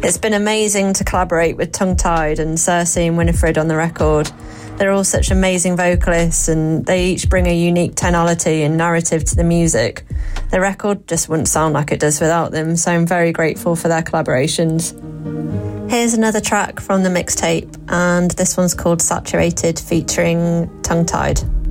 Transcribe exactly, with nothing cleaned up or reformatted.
It's been amazing to collaborate with Tongue Tied and Cersei and Winifred on the record. They're all such amazing vocalists, and they each bring a unique tonality and narrative to the music. The record just wouldn't sound like it does without them, so I'm very grateful for their collaborations. Here's another track from the mixtape, and this one's called Saturated, featuring Tongue Tied.